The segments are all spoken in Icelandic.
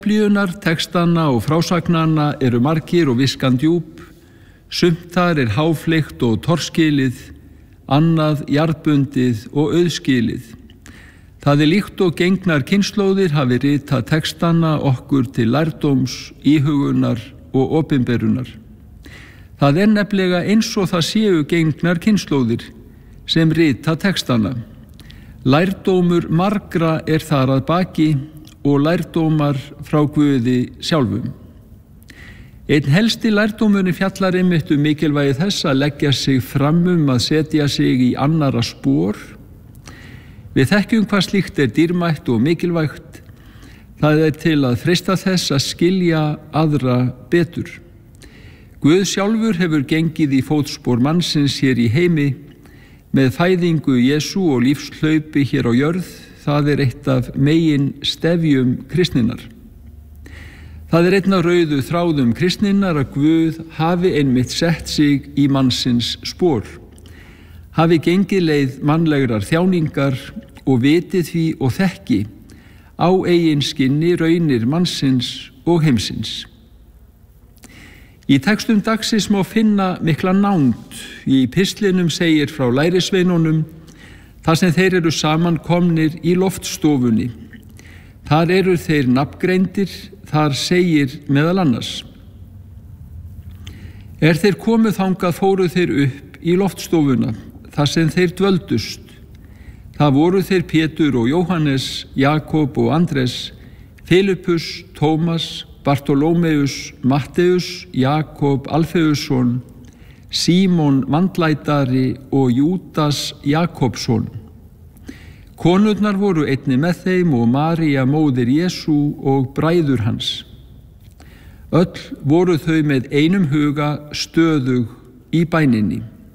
Biblíunnar, textana og frásagnanna eru margir og viskan djúp, sumt þar háfleygt og torskilið, annað jarðbundið og auðskilið. Það líkt og gengnar kynslóðir hafi ritað textana okkur til lærdóms, íhugunar og opinberunar. Það nefnilega eins og það séu gengnar kynslóðir sem rita textana. Lærdómur margra þar að baki og lærdómar frá Guði sjálfum. Einn helsti lærdómurinn fjallar einmitt mikilvægi þess að leggja sig fram að setja sig í annarra spor. Við þekkjum hvað slíkt dýrmætt og mikilvægt. Það til að freista þess að skilja aðra betur. Guð sjálfur hefur gengið í fótspor mannsins hér í heimi með fæðingu Jesú og lífshlaupi hér á jörð. Það eitt af megin stefjum kristninnar. Það einn af rauðu þráðum kristninnar að Guð hafi einmitt sett sig í mannsins spor, hafi gengið leið mannlegrar þjáningar og vitið því og þekki á eigin skinni raunir mannsins og heimsins. Í textum dagsins má finna mikla nánd. Í pistlinum segir frá lærisveinunum þar sem þeir eru saman komnir í loftstofunni. Þar eru þeir nafngreindir, þar segir meðal annars. Þeir komu þangað fóru þeir upp í loftstofuna, þar sem þeir dvöldust. Það voru þeir Pétur og Jóhannes, Jakob og Andres, Filipus, Tómas, Bartolómeus, Matteus, Jakob Alfeusson, Símon vandlætari og Júdas Jakobsson. Konurnar voru einnig með þeim og María móðir Jesú og bræður hans. Öll voru þau með einum huga stöðug í bæninni.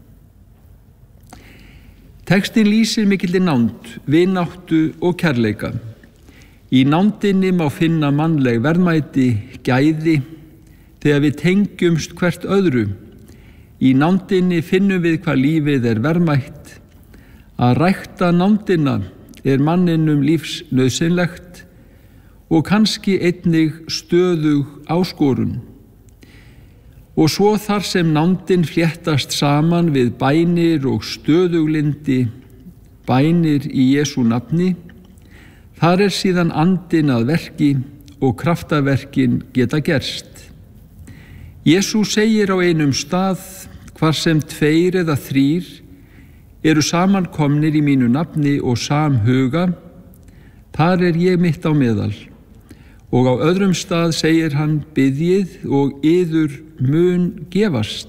Textin lýsir mikilli nánd, vináttu og kærleika. Í nándinni má finna mannleg verðmæti, gæði, þegar við tengjumst hvert öðru. Í nándinni finnum við hvað lífið verðmætt. Að rækta nándina manninum lífsnauðsynlegt og kannski einnig stöðug áskorun. Og svo þar sem nándin fléttast saman við bænir og stöðuglindi, bænir í Jesú nafni, þar síðan andinn að verki og kraftaverkin geta gerst. Jesú segir á einum stað, hvar sem 2 eða 3 eru samankomnir í mínu nafni og samhuga, þar ég mitt á meðal. Og á öðrum stað segir hann, biðjið og yður mun gefast.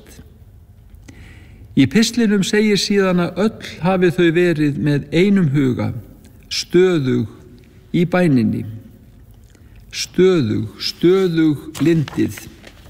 Í pistlinum segir síðan að öll hafi þau verið með einum huga, stöðug í bæninni. Stöðug lindið.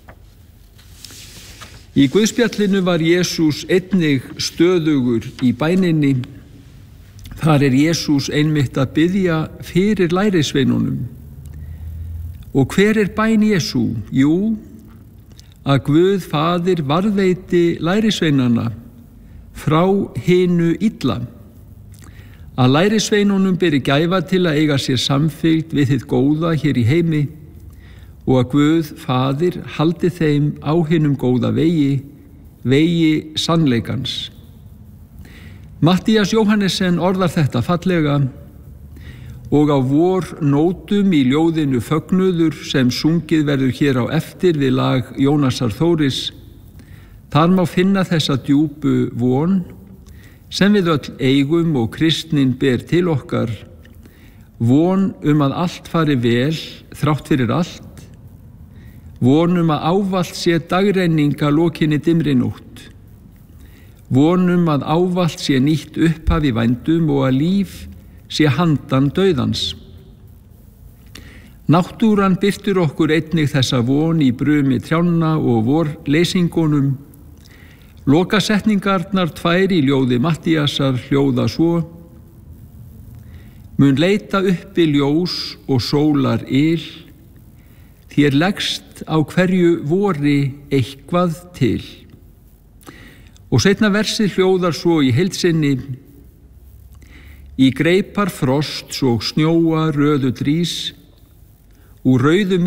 Í Guðspjallinu var Jesús einnig stöðugur í bæninni. Þar Jesús einmitt að biðja fyrir lærisveinunum. Og hver bæn Jesú? Jú, að Guð Faðir varðveiti lærisveinana frá hinu illa. Að lærisveinunum beri gæfa til að eiga sér samfylgd við hið góða hér í heimi og að Guð Faðir haldi þeim á hinum góða vegi sannleikans. Matthías Jóhannesson orðar þetta fallega og á vornótum í ljóðinu Fögnuður sem sungið verður hér á eftir við lag Jónasar Þóris, þar má finna þessa djúpu von sem við öll eigum og kristnin ber til okkar, von að allt fari vel þrátt fyrir allt, von að ávallt sé dagrenning að lokinni dimmri nótt, von að ávallt sé nýtt upphaf í vændum og að líf sé handan dauðans. Náttúran birtir okkur einnig þessa von í brumi trjánna og vorleysingunum. Lokasetningarnar 2 í ljóði Matthíasar hljóða svo: mun leita uppi ljós og sólar yl, þér leggst á hverju vori eitthvað til. Og seinna versið hljóðar svo í heild sinni: Í greipar frosts og snjóa röðu drís, Úr rauðu